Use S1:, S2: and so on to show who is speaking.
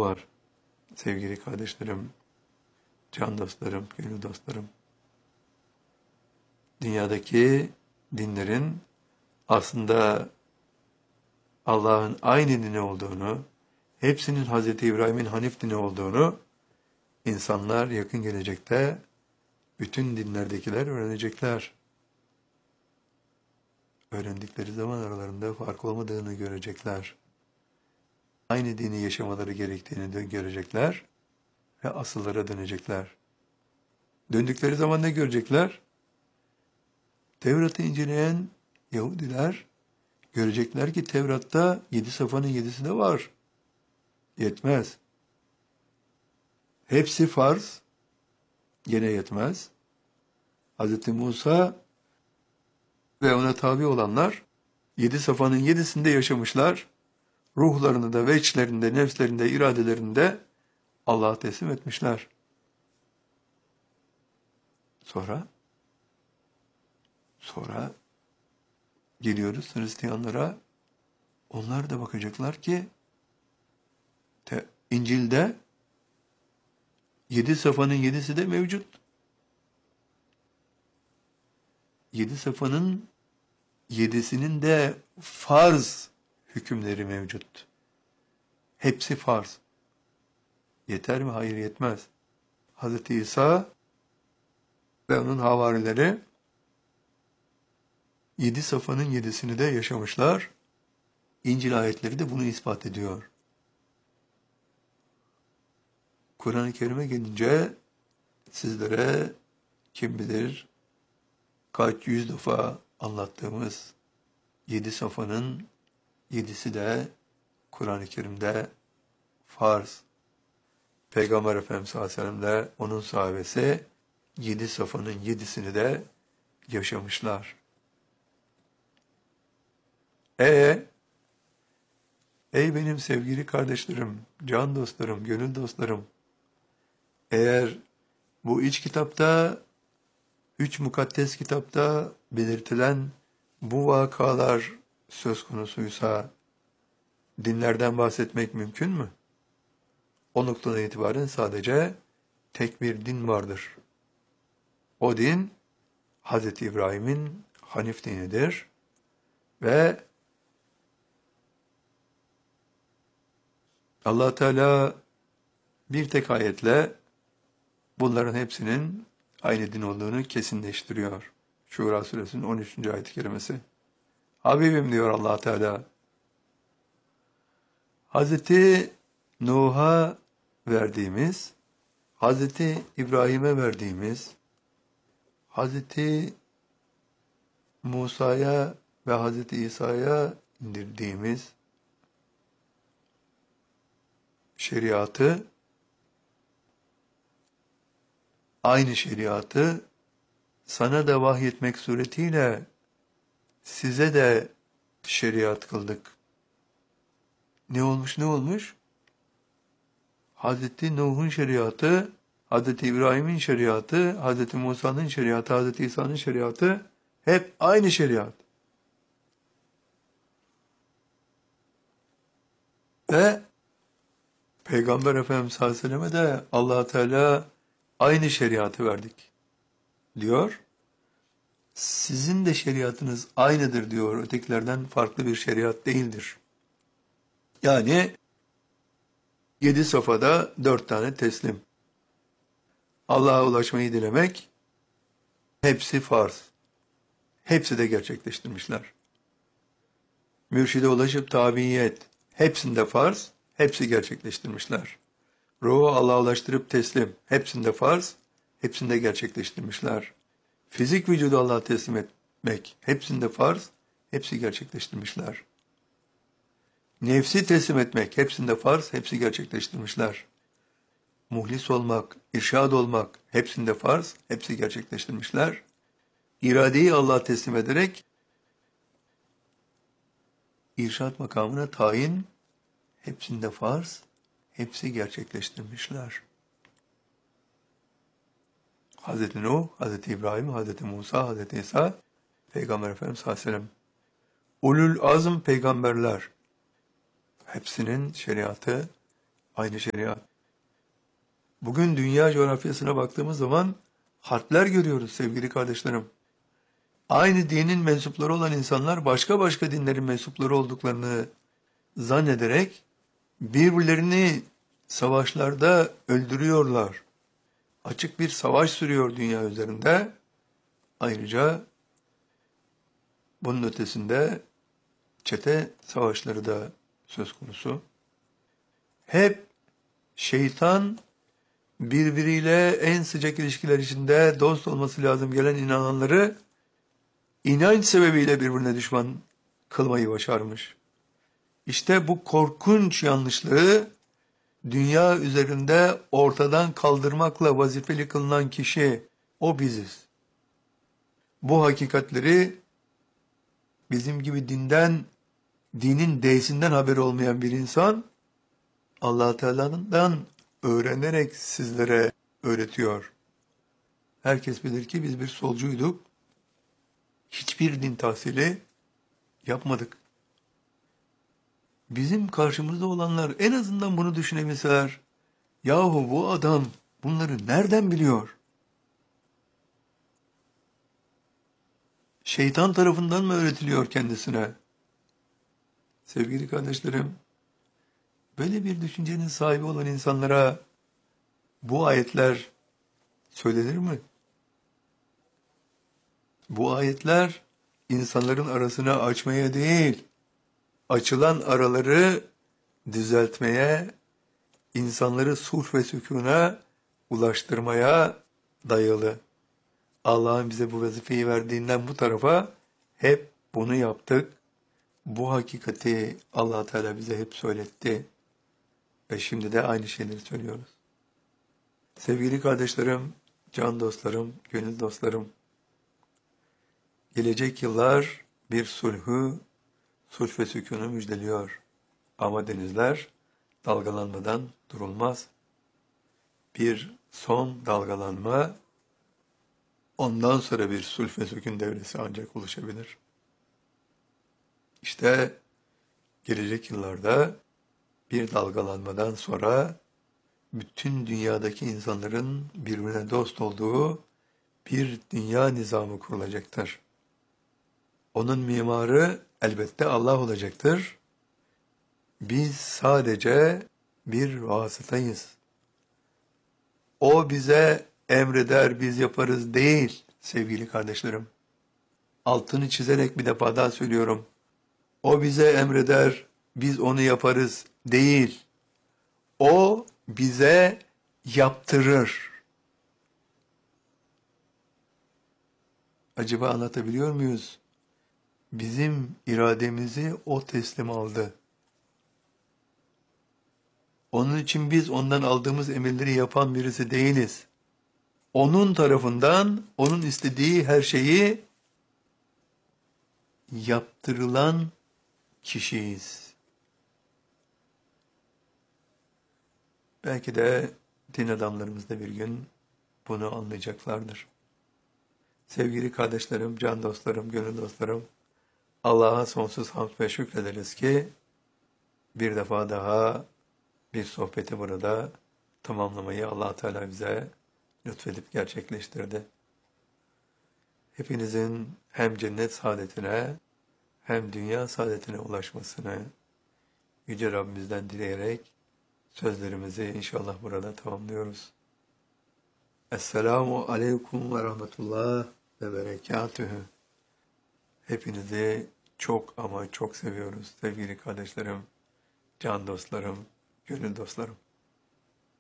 S1: var sevgili kardeşlerim, can dostlarım, gönül dostlarım. Dünyadaki dinlerin aslında Allah'ın aynı dini olduğunu, hepsinin Hz. İbrahim'in Hanif dini olduğunu insanlar yakın gelecekte bütün dinlerdekiler öğrenecekler. Öğrendikleri zaman aralarında fark olmadığını görecekler. Aynı dini yaşamaları gerektiğini de görecekler ve asıllara dönecekler. Döndükleri zaman ne görecekler? Tevrat'ı inceleyen Yahudiler görecekler ki Tevrat'ta 7 safhanın 7'si de var. Yetmez. Hepsi farz. Gene yetmez. Hz. Musa ve ona tabi olanlar 7 safhanın 7'sinde yaşamışlar. Ruhlarını da ve içlerinde, nefslerinde, iradelerinde Allah'a teslim etmişler. Sonra geliyoruz Hristiyanlara. Onlar da bakacaklar ki İncil'de 7 safhanın 7'si de mevcut. 7 safhanın 7'sinin de farz hükümleri mevcut. Hepsi farz. Yeter mi? Hayır, yetmez. Hz. İsa ve onun havarileri 7 safhanın 7'sini de yaşamışlar. İncil ayetleri de bunu ispat ediyor. Kur'an-ı Kerim'e gelince sizlere kim bilir kaç yüz defa anlattığımız 7 safhanın 7'si de Kur'an-ı Kerim'de farz. Peygamber Efendimiz sallallahu aleyhi ve sellem de onun sahabesi 7 safhanın 7'sini de yaşamışlar. Ey benim sevgili kardeşlerim, can dostlarım, gönül dostlarım, eğer bu 3 kitapta, 3 mukaddes kitapta belirtilen bu vakalar söz konusuysa dinlerden bahsetmek mümkün mü? O noktadan itibaren sadece tek bir din vardır. O din Hz. İbrahim'in Hanif dinidir ve Allah Teala bir tek ayetle bunların hepsinin aynı din olduğunu kesinleştiriyor. Şura suresinin 13. ayet-i kerimesi. Habibim diyor Allah Teala. Hazreti Nuh'a verdiğimiz, Hazreti İbrahim'e verdiğimiz, Hazreti Musa'ya ve Hazreti İsa'ya indirdiğimiz şeriatı, aynı şeriatı sana da vahyetmek suretiyle size de şeriat kıldık. Ne olmuş? Hazreti Nuh'un şeriatı, Hazreti İbrahim'in şeriatı, Hazreti Musa'nın şeriatı, Hazreti İsa'nın şeriatı hep aynı şeriat. Ve Peygamber Efendimiz sallallahu aleyhi ve selleme de Allah Teala aynı şeriatı verdik diyor. Sizin de şeriatınız aynıdır diyor. Ötekilerden farklı bir şeriat değildir. Yani 7 safhada 4 tane teslim. Allah'a ulaşmayı dilemek hepsi farz. Hepsi de gerçekleştirmişler. Mürşide ulaşıp tabiyet hepsinde farz, hepsi gerçekleştirmişler. Ruhu Allah'a ulaştırıp teslim hepsinde farz, hepsinde gerçekleştirmişler. Fizik vücudu Allah'a teslim etmek hepsinde farz, hepsi gerçekleştirmişler. Nefsi teslim etmek hepsinde farz, hepsi gerçekleştirmişler. Muhlis olmak, irşad olmak hepsinde farz, hepsi gerçekleştirmişler. İradeyi Allah'a teslim ederek irşad makamına tayin hepsinde farz, hepsi gerçekleştirmişler. Hz. Nuh, Hz. İbrahim, Hz. Musa, Hz. İsa, Peygamber Efendimiz sallallahu aleyhi ve sellem. Ulul azm peygamberler. Hepsinin şeriatı Aynı şeriat. Bugün dünya coğrafyasına baktığımız zaman harpler görüyoruz sevgili kardeşlerim. Aynı dinin mensupları olan insanlar başka başka dinlerin mensupları olduklarını zannederek birbirlerini savaşlarda öldürüyorlar. Açık bir savaş sürüyor dünya üzerinde. Ayrıca bunun ötesinde çete savaşları da söz konusu. Hep şeytan birbiriyle en sıcak ilişkiler içinde dost olması lazım gelen inananları inanç sebebiyle birbirine düşman kılmayı başarmış. İşte bu korkunç yanlışlığı dünya üzerinde ortadan kaldırmakla vazifeli kılınan kişi o biziz. Bu hakikatleri bizim gibi dinin D'sinden haberi olmayan bir insan Allah Teala'dan öğrenerek sizlere öğretiyor. Herkes bilir ki biz bir solcuyduk. Hiçbir din tahsili yapmadık. Bizim karşımızda olanlar en azından bunu düşünebilseler, yahu bu adam bunları nereden biliyor? Şeytan tarafından mı öğretiliyor kendisine? Sevgili kardeşlerim, böyle bir düşüncenin sahibi olan insanlara bu ayetler söylenir mi? Bu ayetler insanların arasını açmaya değil, açılan araları düzeltmeye, insanları sulh ve sükûna ulaştırmaya dayalı. Allah'ın bize bu vazifeyi verdiğinden bu tarafa hep bunu yaptık. Bu hakikati Allah Teala bize hep söyletti. Ve şimdi de aynı şeyleri söylüyoruz. Sevgili kardeşlerim, can dostlarım, gönül dostlarım, gelecek yıllar bir sulh ve sükûnu müjdeliyor. Ama denizler dalgalanmadan durulmaz. Bir son dalgalanma, ondan sonra bir sulh ve sükûn devresi ancak oluşabilir. İşte gelecek yıllarda bir dalgalanmadan sonra bütün dünyadaki insanların birbirine dost olduğu bir dünya nizamı kurulacaktır. Onun mimarı elbette Allah olacaktır. Biz sadece bir vasıtayız. O bize emreder, biz yaparız değil sevgili kardeşlerim. Altını çizerek bir defa daha söylüyorum. O bize emreder, biz onu yaparız değil. O bize yaptırır. Acaba anlatabiliyor muyuz? Bizim irademizi o teslim aldı. Onun için biz ondan aldığımız emirleri yapan birisi değiliz. Onun tarafından, onun istediği her şeyi yaptırılan kişiyiz. Belki de din adamlarımız da bir gün bunu anlayacaklardır. Sevgili kardeşlerim, can dostlarım, gönül dostlarım, Allah'a sonsuz hamd ve şükrederiz ki bir defa daha bir sohbeti burada tamamlamayı Allah Teala bize lütfedip gerçekleştirdi. Hepinizin hem cennet saadetine hem dünya saadetine ulaşmasını Yüce Rabbimizden dileyerek sözlerimizi inşallah burada tamamlıyoruz. Esselamu aleyküm ve rahmetullah ve berekatühü. Hepinizi çok ama çok seviyoruz sevgili kardeşlerim, can dostlarım, gönül dostlarım.